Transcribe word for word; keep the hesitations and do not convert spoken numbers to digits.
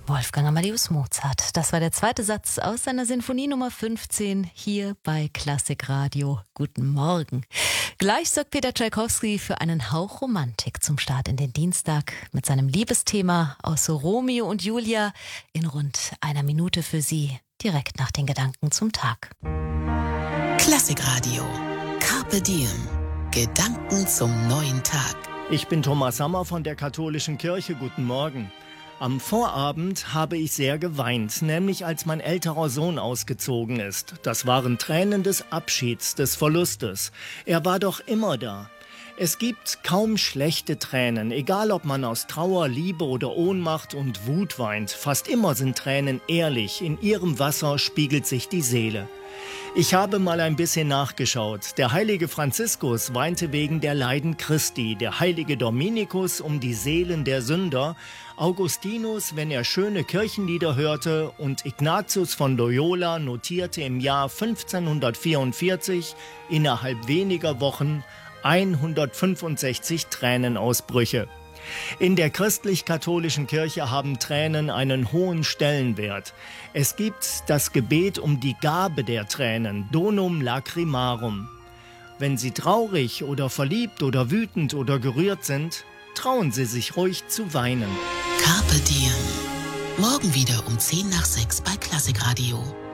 Wolfgang Amadeus Mozart. Das war der zweite Satz aus seiner Sinfonie Nummer fünfzehn hier bei Klassik Radio. Guten Morgen. Gleich sorgt Peter Tschaikowski für einen Hauch Romantik zum Start in den Dienstag mit seinem Liebesthema aus Romeo und Julia in rund einer Minute für Sie, direkt nach den Gedanken zum Tag. Klassik Radio. Carpe Diem. Gedanken zum neuen Tag. Ich bin Thomas Sammer von der Katholischen Kirche. Guten Morgen. Am Vorabend habe ich sehr geweint, nämlich als mein älterer Sohn ausgezogen ist. Das waren Tränen des Abschieds, des Verlustes. Er war doch immer da. Es gibt kaum schlechte Tränen, egal ob man aus Trauer, Liebe oder Ohnmacht und Wut weint. Fast immer sind Tränen ehrlich, in ihrem Wasser spiegelt sich die Seele. Ich habe mal ein bisschen nachgeschaut. Der heilige Franziskus weinte wegen der Leiden Christi, der heilige Dominikus um die Seelen der Sünder, Augustinus, wenn er schöne Kirchenlieder hörte, und Ignatius von Loyola notierte im Jahr fünfzehnhundertvierundvierzig innerhalb weniger Wochen hundertfünfundsechzig Tränenausbrüche. In der christlich-katholischen Kirche haben Tränen einen hohen Stellenwert. Es gibt das Gebet um die Gabe der Tränen, Donum Lacrimarum. Wenn Sie traurig oder verliebt oder wütend oder gerührt sind, trauen Sie sich ruhig zu weinen. Carpe Diem. Morgen wieder um zehn nach sechs bei Klassik Radio.